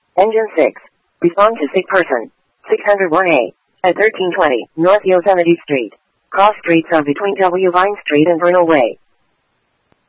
Engine 6. Respond to sick person. 601A. At 1320 North Yosemite Street. Cross streets are between W. Vine Street and Vernal Way.